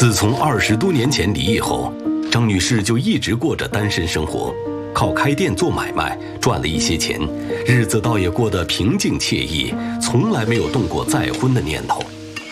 自从20多年前离异后，张女士就一直过着单身生活，靠开店做买卖赚了一些钱，日子倒也过得平静惬意，从来没有动过再婚的念头。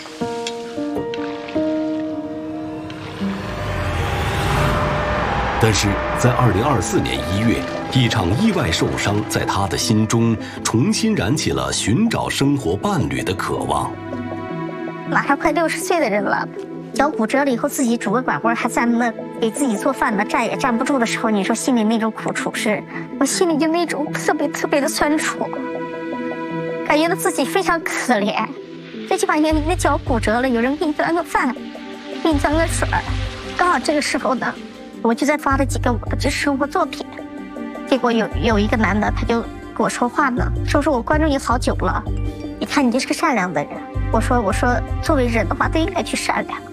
但是在2024年1月，一场意外受伤在她的心中重新燃起了寻找生活伴侣的渴望。 马上快60岁的人了，脚骨折了以后自己拄个拐棍还在那给自己做饭呢，站也站不住的时候，你说心里那种苦楚是，我心里就那种特别的酸楚，感觉到自己非常可怜。最起码你的脚骨折了，有人给你端个饭，给你端个水，刚好这个时候呢，我就在发了几个我的这生活作品，结果有一个男的他就跟我说话呢，说我关注你好久了，你看你就是个善良的人。我说作为人的话都应该去善良。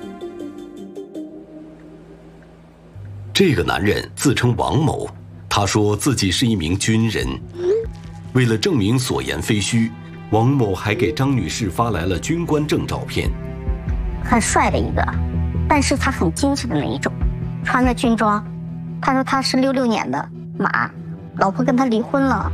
这个男人自称王某，他说自己是一名军人。为了证明所言非虚，王某还给张女士发来了军官证照片。 很帅的一个，但是他很精神的那一种，穿着军装。他说他是66年的马，老婆跟他离婚了。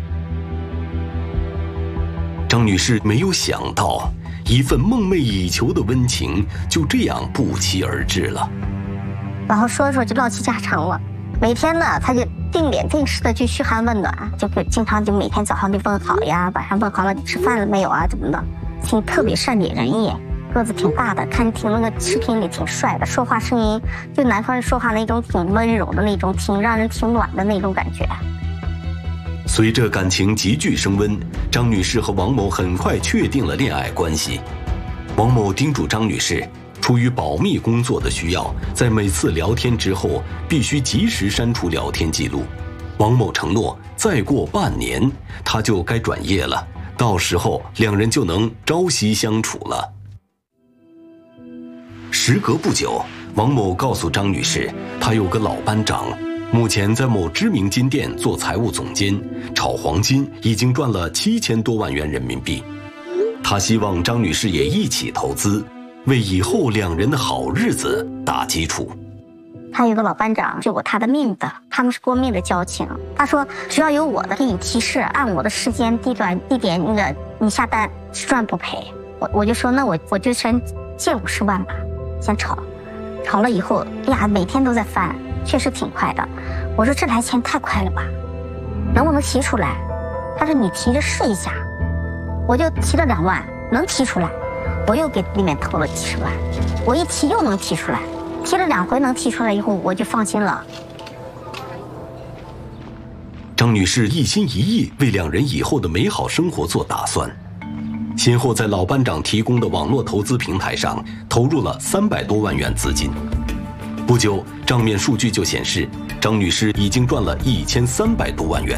张女士没有想到，一份梦寐以求的温情就这样不期而至了。 然后说就唠起家常了，每天呢他就定点定时的去嘘寒问暖，就经常就每天早上就问好呀，晚上问好了你吃饭了没有啊，怎么的，挺特别善解人意，个子挺大的，看挺那个视频里挺帅的，说话声音就南方人说话那种挺温柔的那种，挺让人挺暖的那种感觉。 随着感情急剧升温，张女士和王某很快确定了恋爱关系。王某叮嘱张女士，出于保密工作的需要，在每次聊天之后必须及时删除聊天记录。王某承诺，再过半年他就该转业了，到时候两人就能朝夕相处了。时隔不久，王某告诉张女士，他有个老班长，目前在某知名金店做财务总监，炒黄金已经赚了7000多万元人民币。他希望张女士也一起投资，为以后两人的好日子打基础。 他有个老班长救过他的命的，他们是过命的交情。他说只要有我的给你提示，按我的时间地点那个你下单是赚不赔。我就说那我就先借50万吧，先炒了以后，哎呀每天都在翻，确实挺快的。我说这来钱太快了吧，能不能提出来？他说你提着试一下。我就提了2万，能提出来，我又给里面投了几十万，我一提又能提出来，提了2回能提出来以后，我就放心了。 张女士一心一意为两人以后的美好生活做打算，先后在老班长提供的网络投资平台上投入了300多万元资金。不久，账面数据就显示，张女士已经赚了1300多万元。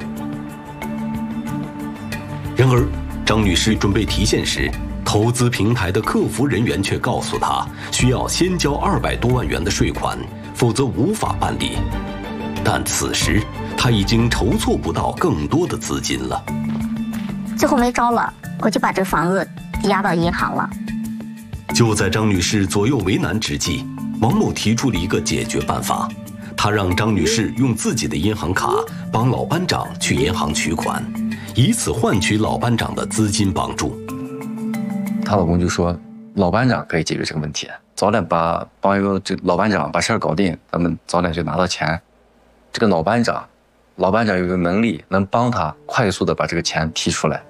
然而，张女士准备提现时，投资平台的客服人员却告诉她，需要先交200多万元的税款，否则无法办理。但此时，她已经筹措不到更多的资金了。 最后没招了，我就把这个房子抵押到银行了。 就在张女士左右为难之际，王某提出了一个解决办法，他让张女士用自己的银行卡帮老班长去银行取款，以此换取老班长的资金帮助。 她老公就说，老班长可以解决这个问题，早点帮一个老班长把事儿搞定，咱们早点就拿到钱。这个老班长有个能力，能帮他快速的把这个钱提出来。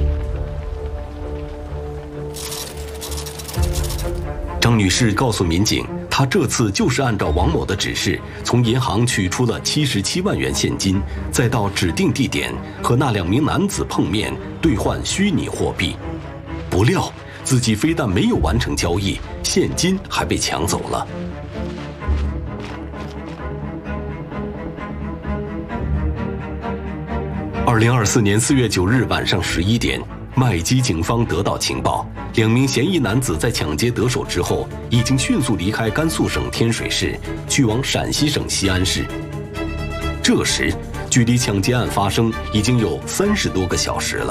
张女士告诉民警，她这次就是按照王某的指示，从银行取出了77万元现金，再到指定地点和那2名男子碰面，兑换虚拟货币。不料自己非但没有完成交易，现金还被抢走了。2024年4月9日晚上11点，麦基警方得到情报，2名嫌疑男子在抢劫得手之后，已经迅速离开甘肃省天水市，去往陕西省西安市。这时，距离抢劫案发生已经有30多个小时了。